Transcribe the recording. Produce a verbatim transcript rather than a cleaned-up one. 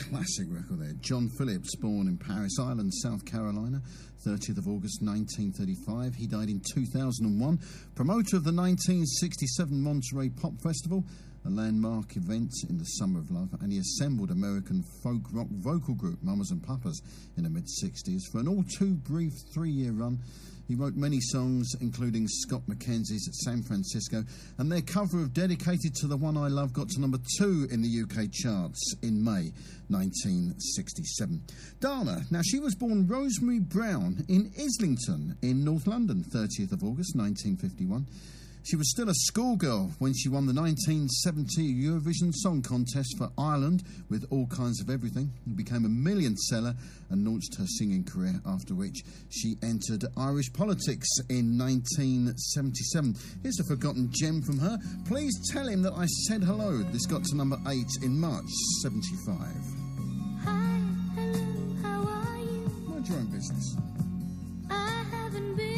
classic record there. John Phillips, born in Paris Island, South Carolina, thirtieth of August nineteen thirty-five. He died in two thousand one. Promoter of the nineteen sixty-seven Monterey Pop Festival, a landmark event in the Summer of Love, and he assembled American folk rock vocal group Mamas and Papas in the mid-sixties. For an all-too-brief three-year run, he wrote many songs, including Scott McKenzie's San Francisco, and their cover of Dedicated to the One I Love got to number two in the U K charts in May nineteen sixty-seven. Dana, now she was born Rosemary Brown in Islington in North London, thirtieth of August nineteen fifty-one. She was still a schoolgirl when she won the nineteen seventy Eurovision Song Contest for Ireland with All Kinds of Everything. It became a million seller and launched her singing career, after which she entered Irish politics in nineteen seventy-seven. Here's a forgotten gem from her. Please tell him that I said hello. This got to number eight in March seventy-five. Hi, hello, how are you? Mind your own business. I haven't been